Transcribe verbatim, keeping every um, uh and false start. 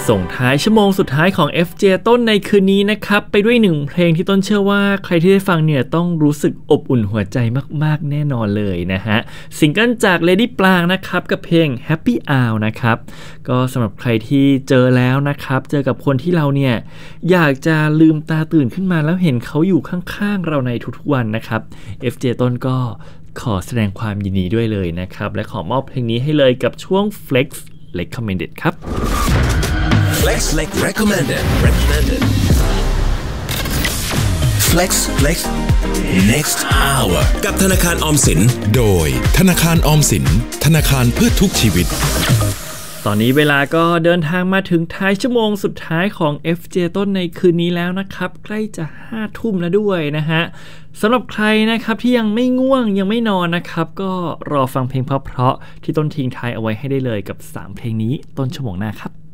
ส่งท้ายชั่วโมงสุดท้ายของ เอฟ เจ ต้นในคืนนี้นะครับไปด้วยหนึ่งเพลงที่ต้นเชื่อว่าใครที่ได้ฟังเนี่ยต้องรู้สึกอบอุ่นหัวใจมากๆแน่นอนเลยนะฮะซิงเกิลจาก Lady ปลางนะครับกับเพลง Happy Hour นะครับก็สำหรับใครที่เจอแล้วนะครับเจอกับคนที่เราเนี่ยอยากจะลืมตาตื่นขึ้นมาแล้วเห็นเขาอยู่ข้างๆเราในทุกๆวันนะครับ เอฟ เจ ต้นก็ขอแสดงความยินดีด้วยเลยนะครับและขอมอบเพลงนี้ให้เลยกับช่วง Flex Recommended ครับ Flex Recommended Recommended Flex Flex Next Hour กับธนาคารออมสินโดยธนาคารออมสินธนาคารเพื่อทุกชีวิตตอนนี้เวลาก็เดินทางมาถึงท้ายชั่วโมงสุดท้ายของ เอฟ เจ ต้นในคืนนี้แล้วนะครับใกล้จะห้าทุ่มแล้วด้วยนะฮะสำหรับใครนะครับที่ยังไม่ง่วงยังไม่นอนนะครับก็รอฟังเพลงเพราะๆที่ต้นทิ้งท้ายเอาไว้ให้ได้เลยกับสามเพลงนี้ต้นชั่วโมงหน้าครับ